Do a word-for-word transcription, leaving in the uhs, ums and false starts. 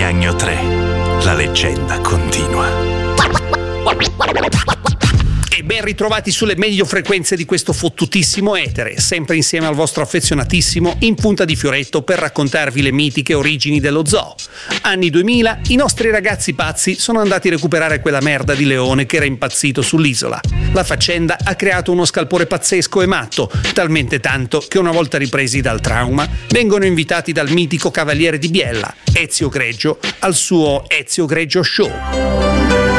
Gnagno tre, la leggenda continua. E ben ritrovati sulle meglio frequenze di questo fottutissimo etere, sempre insieme al vostro affezionatissimo In Punta di Fioretto per raccontarvi le mitiche origini dello zoo. Anni duemila, i nostri ragazzi pazzi sono andati a recuperare quella merda di leone che era impazzito sull'isola. La faccenda ha creato uno scalpore pazzesco e matto, talmente tanto che una volta ripresi dal trauma, vengono invitati dal mitico cavaliere di Biella, Ezio Greggio, al suo Ezio Greggio Show.